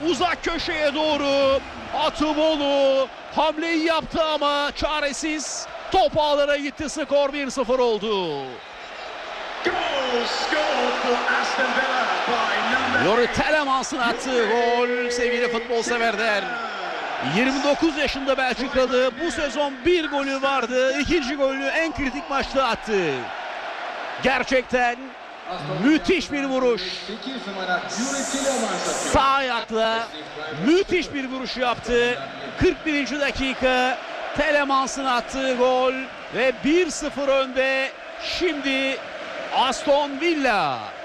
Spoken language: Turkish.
Uzak köşeye doğru Atıbolu hamleyi yaptı ama çaresiz. Top ağlara gitti. Skor 1-0 oldu. Youri Telemans'ın attığı gol sevgili futbol severler. 29 yaşında Belçikalı, bu sezon bir golü vardı. İkinci golünü en kritik maçta attı. Gerçekten müthiş bir vuruş. Sağ ayakla müthiş bir vuruş yaptı. 41. dakika Telemans'ın attığı gol ve 1-0 önde şimdi Aston Villa.